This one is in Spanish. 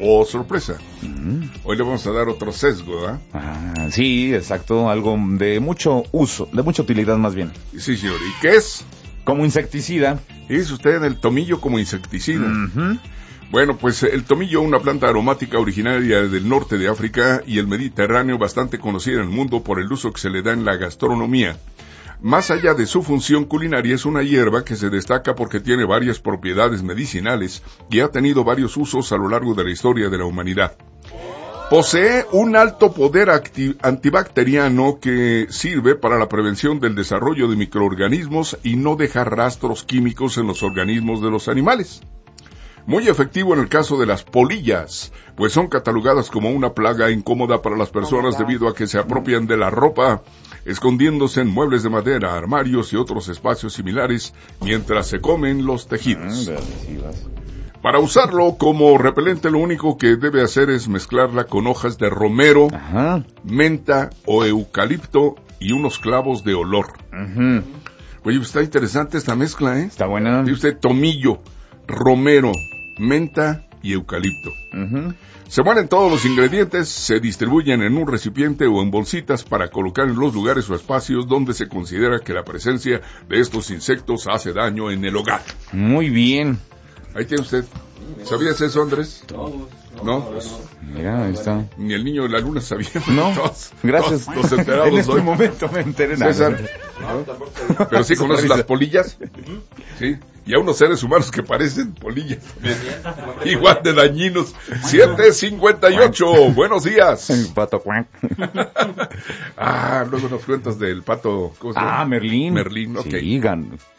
¡Oh, sorpresa! Hoy le vamos a dar otro sesgo, ¿verdad? Sí, exacto, algo de mucho uso, de mucha utilidad más bien. Sí, señor. ¿Y qué es? Como insecticida. ¿Es usted el tomillo como insecticida? Bueno, pues el tomillo, una planta aromática originaria del norte de África y el Mediterráneo, bastante conocida en el mundo por el uso que se le da en la gastronomía. Más allá de su función culinaria, es una hierba que se destaca porque tiene varias propiedades medicinales y ha tenido varios usos a lo largo de la historia de la humanidad. Posee un alto poder antibacteriano que sirve para la prevención del desarrollo de microorganismos y no deja rastros químicos en los organismos de los animales. Muy efectivo en el caso de las polillas, pues son catalogadas como una plaga incómoda para las personas debido a que se apropian de la ropa, escondiéndose en muebles de madera, armarios y otros espacios similares mientras se comen los tejidos. Para usarlo como repelente, lo único que debe hacer es mezclarla con hojas de romero, menta o eucalipto y unos clavos de olor. Oye, está interesante esta mezcla, ¿eh? Está buena. Y usted, tomillo, romero, menta y eucalipto. Se muelen todos los ingredientes, se distribuyen en un recipiente o en bolsitas para colocar en los lugares o espacios donde se considera que la presencia de estos insectos hace daño en el hogar. Muy bien. Ahí tiene usted. ¿Sabías eso, Andrés? ¿No? Mira, ahí está. Ni el niño de la luna sabía. No, gracias. Todos los enterados en este hoy. momento me enteré nada. César, ¿no? Pero sí conoces las polillas. Sí. Y a unos seres humanos que parecen polillas. Igual de dañinos. 7:58. Buenos días. El pato cuac. Luego nos cuentas del pato. ¿Cómo se llama? Merlín. Merlín, ok. Sí,